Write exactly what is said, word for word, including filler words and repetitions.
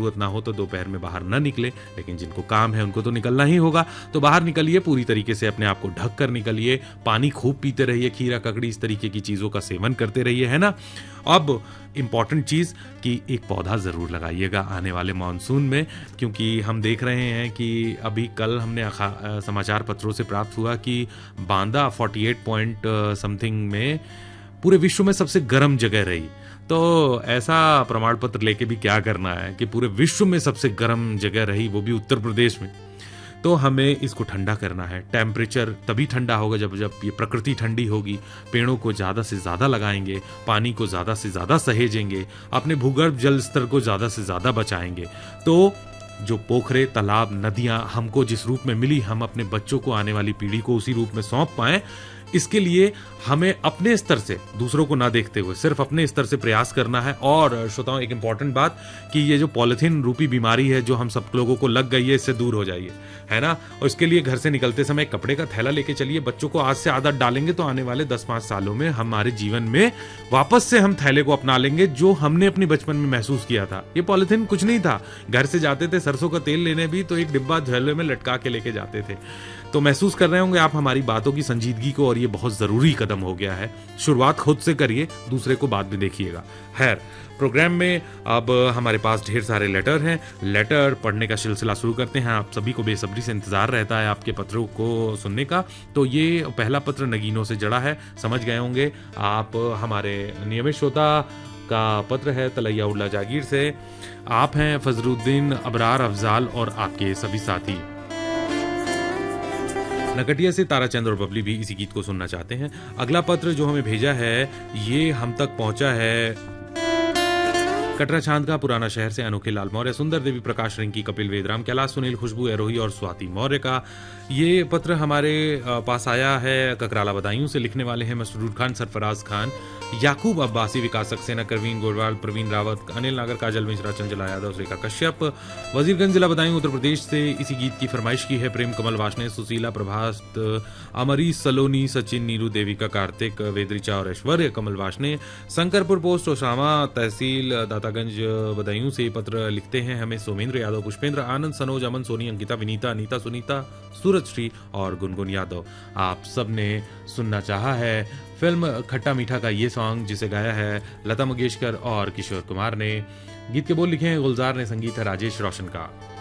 ज़रूरत ना हो तो दोपहर में बाहर ना निकले, लेकिन जिनको काम है उनको तो निकलना ही होगा। तो बाहर निकलिए, पूरी तरीके से अपने आप को ढक कर निकलिए, पानी खूब पीते रहिए, खीरा ककड़ी इस तरीके की चीज़ों का सेवन करते रहिए, है ना। अब इम्पॉर्टेंट चीज़ कि एक पौधा ज़रूर लगाइएगा आने वाले मानसून में, क्योंकि हम देख रहे हैं कि अभी कल हमने समाचार पत्रों से प्राप्त हुआ कि बांदा अड़तालीस पॉइंट समथिंग में पूरे विश्व में सबसे गर्म जगह रही। तो ऐसा प्रमाण पत्र लेके भी क्या करना है कि पूरे विश्व में सबसे गर्म जगह रही, वो भी उत्तर प्रदेश में। तो हमें इसको ठंडा करना है। टेम्परेचर तभी ठंडा होगा जब जब ये प्रकृति ठंडी होगी। पेड़ों को ज़्यादा से ज़्यादा लगाएंगे, पानी को ज़्यादा से ज़्यादा सहेजेंगे, अपने भूगर्भ जल स्तर को ज़्यादा से ज़्यादा बचाएंगे। तो जो पोखरे, तालाब, नदियाँ हमको जिस रूप में मिली, हम अपने बच्चों को, आने वाली पीढ़ी को उसी रूप में सौंप पाएं, इसके लिए हमें अपने स्तर से, दूसरों को ना देखते हुए सिर्फ अपने स्तर से प्रयास करना है। और श्रोताओं, एक इंपॉर्टेंट बात कि ये जो पॉलिथीन रूपी बीमारी है जो हम सब लोगों को लग गई है, इससे दूर हो जाइए, है ना। और इसके लिए घर से निकलते समय कपड़े का थैला लेके चलिए। बच्चों को आज से आदत डालेंगे तो आने वाले दस पाँच सालों में हमारे जीवन में वापस से हम थैले को अपना लेंगे जो हमने अपने बचपन में महसूस किया था। ये पॉलिथीन कुछ नहीं था, घर से जाते थे सरसों का तेल लेने भी तो एक डिब्बा झोले में लटका के लेके जाते थे। तो महसूस कर रहे होंगे आप हमारी बातों की संजीदगी को, और ये बहुत जरूरी कदम हो गया है। शुरुआत खुद से करिए, दूसरे को बाद में देखिएगा। खैर, प्रोग्राम में अब हमारे पास ढेर सारे लेटर हैं। लेटर पढ़ने का सिलसिला शुरू करते हैं। आप सभी को बेसब्री से इंतजार रहता है आपके पत्रों को सुनने का। तो ये पहला पत्र नगीनों से जड़ा है, समझ गए होंगे आप। हमारे नियमित श्रोता का पत्र है तलैया उल्ला जागीर से। आप हैं फजरुद्दीन, अबरार, अफजाल और आपके सभी साथी। नकटिया से ताराचंद और बबली भी इसी गीत को सुनना चाहते हैं। अगला पत्र जो हमें भेजा है ये हम तक पहुंचा है कटरा छांद का पुराना शहर से अनोखे लाल मौर्य, सुंदर देवी, प्रकाश रिंकी, कपिल वेदराम, कैलाश, सुनील, खुशबू एरोही और स्वाति मौर्य का। ये पत्र हमारे पास आया है ककराला बदायूं से। लिखने वाले हैं मसरूर खान, सरफराज खान, याकूब अब्बासी, विकास सक्सेना, करवीन गोरवाल, प्रवीण रावत, अनिल नागर, काजल मिश्रा, चंचला यादव, रेखा कश्यप। वजीरगंज जिला बदायूं उत्तर प्रदेश से इसी गीत की फरमाइश की है प्रेम कमल वाशने, सुशीला, प्रभास, अमरी, सलोनी, सचिन, नीरू, देविका, कार्तिक, वेदरिचा और ऐश्वर्य कमल वाशने। शंकरपुर पोस्ट ओसामा तहसील दातागंज बदायूं से पत्र लिखते हैं हमें सोमेंद्र यादव, पुष्पेंद्र, आनंद, सनोज, अमन, सोनी, अंकिता, विनीता, अनीता, सुनीता, सूरज श्री और गुनगुन यादव। आप सब ने सुनना चाहा है फिल्म खट्टा मीठा का ये सॉन्ग, जिसे गाया है लता मंगेशकर और किशोर कुमार ने। गीत के बोल लिखे हैं गुलजार ने, संगीत है राजेश रोशन का।